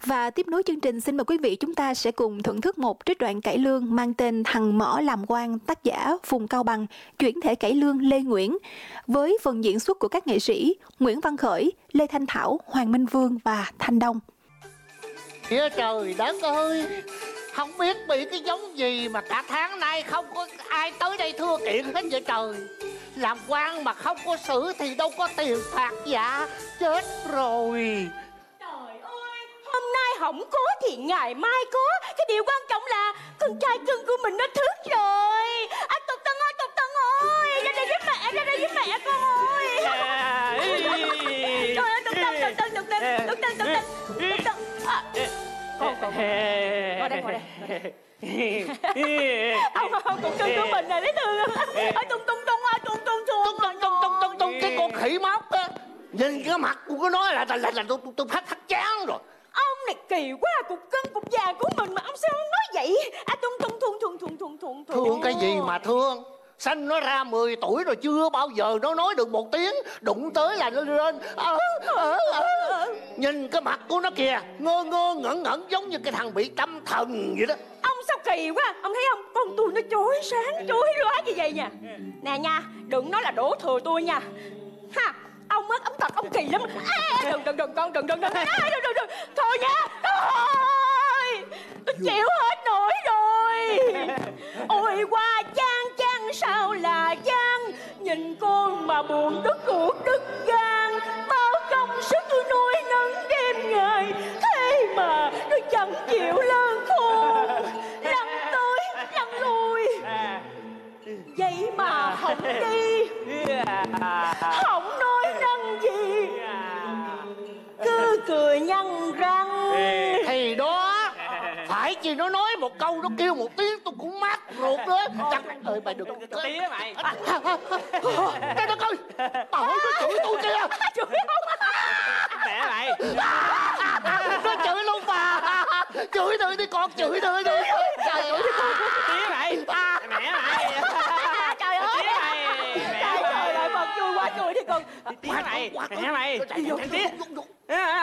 Và tiếp nối chương trình, xin mời quý vị chúng ta sẽ cùng thưởng thức một trích đoạn cải lương mang tên Thằng Mỏ Làm Quan, tác giả Phùng Cao Bằng, chuyển thể cải lương Lê Nguyễn, với phần diễn xuất của các nghệ sĩ Nguyễn Văn Khởi, Lê Thanh Thảo, Hoàng Minh Vương và Thanh Đông. Trời đất ơi, không biết bị cái giống gì mà cả tháng nay không có ai tới đây thưa kiện hết vậy trời. Làm quan mà không có xử thì đâu có tiền phạt dạ. Chết rồi. Trời ơi, hôm nay không có thì ngày mai có. Cái điều quan trọng là con trai cưng của mình nó thức rồi. À, Tục Tân ơi, Tục Tân ơi, ra đây với mẹ, ra đây với mẹ con ơi. Trời ơi, Tục Tân. Con ngồi đây. Ông cục cưng của mình này thấy thương không? Ôi tung Cái con khỉ móc á, nhìn cái mặt của nó nói là tôi phát thắt chán rồi. Ông này kỳ quá, cục cưng cục vàng của mình mà ông sao ông nói vậy? À thùng. Thương cái gì mà thương? Sanh nó ra 10 tuổi rồi chưa bao giờ nó nói được một tiếng. Đụng tới là nó lên Nhìn cái mặt của nó kìa, ngơ ngẩn giống như cái thằng bị tâm thần vậy đó. Ông sao kỳ quá, ông thấy không? Con tôi nó chói sáng, chói lóa như vậy nha. Nè nha, đừng nói là đổ thừa tôi nha. Ha, ông mất ông thật, ông kỳ lắm. Đừng. Thôi nha, thôi. Tôi chịu hết nổi rồi. Ôi qua chang sao là chang. Nhìn con mà buồn đứt ruột đứt gan. Bao công sức tôi nuôi nấng đêm ngày. Thế mà nó chẳng chịu lơn khôn. Lăn tới lăn lui. Vậy mà không đi, không nói năng gì, cứ cười nhăn răng. Thì đó, phải chi nó nói một câu, nó kêu một tiếng tôi cũng mát ruột đó. Chắc ơi mày đừng tí á mày. Cái đó coi, trời ơi, nó chửi tôi kìa. Chửi không? Mẹ mày. Nó chửi luôn mà. Chửi tôi đi con, chửi tôi đi. Trời ơi, Tí á mày. Mẹ mày. Trời ơi. Tí á mày. Mẹ Trời mày. ơi, Phật vui quá, vui đi con. Tí á mày. Mẹ mày. Chạy vô. Tí.